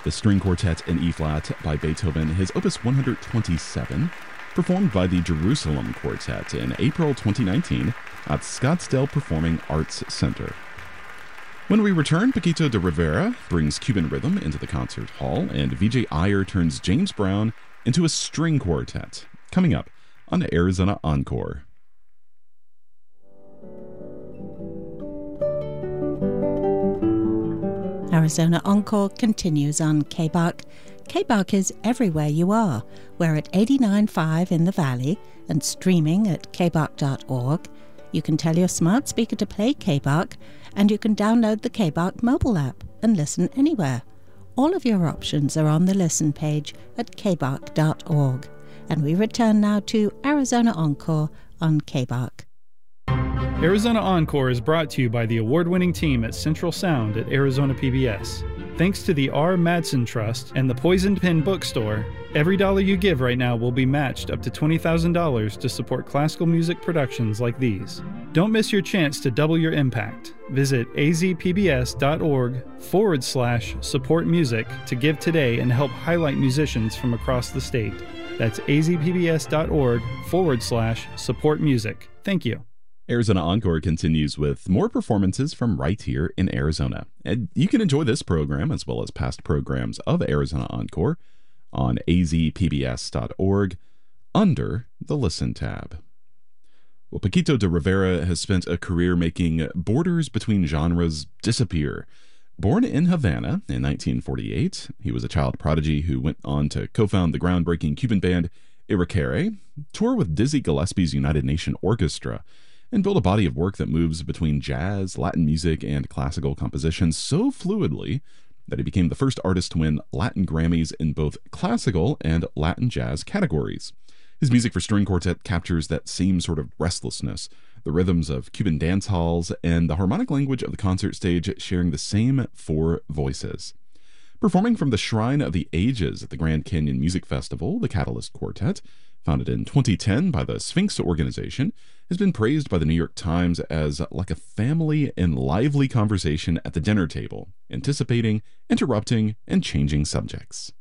the String Quartet in E-flat by Beethoven, his Opus 127, performed by the Jerusalem Quartet in April 2019 at Scottsdale Performing Arts Center. When we return, Paquito de Rivera brings Cuban rhythm into the concert hall, and Vijay Iyer turns James Brown into a string quartet. Coming up on Arizona Encore. Arizona Encore continues on KBARC. KBARC is everywhere you are. We're at 89.5 in the Valley and streaming at kbark.org. You can tell your smart speaker to play KBARC, and you can download the KBARC mobile app and listen anywhere. All of your options are on the listen page at kbark.org. And we return now to Arizona Encore on KBARC. Arizona Encore is brought to you by the award-winning team at Central Sound at Arizona PBS. Thanks to the R. Madsen Trust and the Poisoned Pen Bookstore, every dollar you give right now will be matched up to $20,000 to support classical music productions like these. Don't miss your chance to double your impact. Visit azpbs.org/support music to give today and help highlight musicians from across the state. That's azpbs.org/support music. Thank you. Arizona Encore continues with more performances from right here in Arizona. And you can enjoy this program as well as past programs of Arizona Encore on azpbs.org under the Listen tab. Well, Paquito de Rivera has spent a career making borders between genres disappear. Born in Havana in 1948, he was a child prodigy who went on to co-found the groundbreaking Cuban band Iraquere, tour with Dizzy Gillespie's United Nation Orchestra, and build a body of work that moves between jazz, Latin music, and classical composition so fluidly that he became the first artist to win Latin Grammys in both classical and Latin jazz categories. His music for string quartet captures that same sort of restlessness, the rhythms of Cuban dance halls, and the harmonic language of the concert stage sharing the same four voices. Performing from the Shrine of the Ages at the Grand Canyon Music Festival, the Catalyst Quartet, founded in 2010 by the Sphinx organization, has been praised by the New York Times as like a family in lively conversation at the dinner table, anticipating, interrupting, and changing subjects.